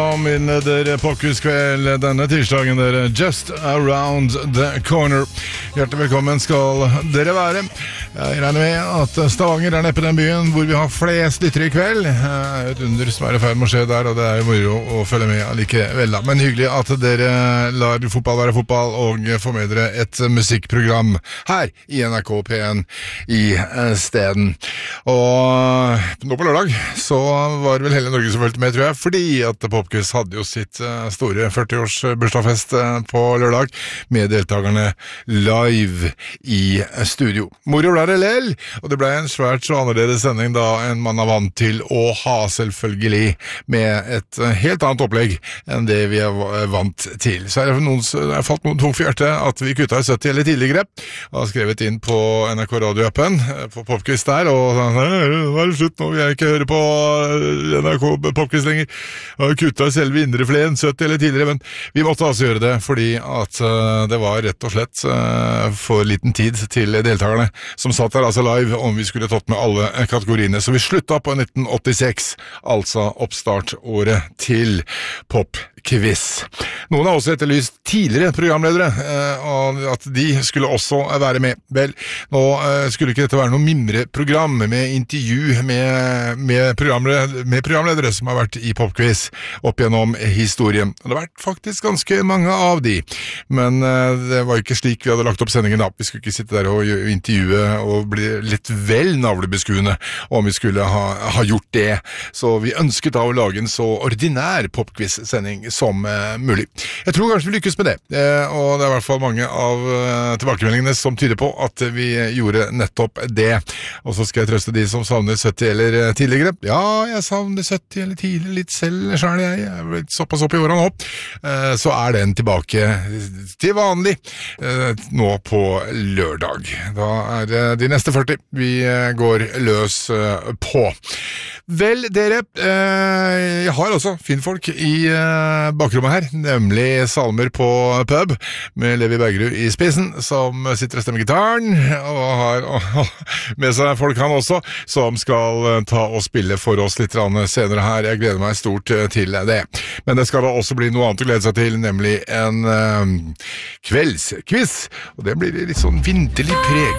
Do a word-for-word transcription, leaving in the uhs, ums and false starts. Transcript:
kom inn dere påskuskveld denne tirsdagen dere, Just Around the Corner. Hjertelig velkommen skal dere være. Jeg regner med at Stavanger er neppe den byen hvor vi har flest lyttere i kveld. Et under som er i ferd med å skje der, og det er jo moro å følge med allikevel. Men hyggelig at dere lar fotball være fotball og får med dere et musikkprogram her i N R K P en i steden. Og nå på lørdag så var det vel hele Norge som følte med, tror jeg, fordi at Popquiz hadde jo sitt store førti-års bursdagsfest på lørdag med deltakerne live i studio. Moro ble det lell, og det ble en svært så annerledes sending da enn man er vant til å ha, selvfølgelig, med et helt annet opplegg enn det vi er vant til. Så er det noen, det er falt noen tungt for hjertet at vi kuttet i sytti eller tidligere, og har skrevet inn på N R K Radio-appen på Popquiz der, og sånn, nå er det slutt, nå vil jeg ikke høre på N R K Popquiz lenger. Vi har kuttet i selve indre flen, sytti eller tidligere, men vi måtte altså gjøre det, fordi at uh, det var rett og slett uh, for liten tid til deltakerne som satt der altså live om vi skulle tatt med alle kategoriene. Så vi slutta på nitten åttiseks, altså oppstartåret til Popquiz. Noen har også etterlyst tidligere programledere, uh, og at de skulle også være med. Vel, nå uh, skulle ikke dette være noe mimreprogram med intervju med, med, programledere, med programledere som har vært i Popquiz opp gjennom historien. Det har vært faktisk ganske mange av de, men uh, det var ikke slik vi hadde lagt opp sendingen da. Vi skulle ikke sitte der og intervjue og bli litt vel navlebeskuende om vi skulle ha, ha gjort det. Så vi ønsket da å lage en så ordinær Popquiz-sending som uh, mulig. Jeg tror kanskje vi lykkes med det, uh, og det er i hvert fall mange av uh, tilbakemeldingene som tyder på at vi gjorde nettopp det. Og så skal jeg trøste de som savner sytti eller uh, tidligere. Ja, jeg savner sytti eller tidligere litt selv, selv jeg. Jeg er blitt såpass opp i årene nå. Uh, så er den tilbake til vanlig uh, nå på lørdag. Da er det de neste førti vi går løs på. Vel, dere, jeg har også finfolk i bakrommet her, nemlig Salmer på pub, med Levi Bergerud i spissen, som sitter og stemmer gitaren, og har med seg folk han også, som skal ta og spille for oss litt senere her. Jeg gleder meg stort til det. Men det skal da også bli noe annet å glede seg til, nemlig en kveldsquiz, og det blir litt sånn vinterlig preg.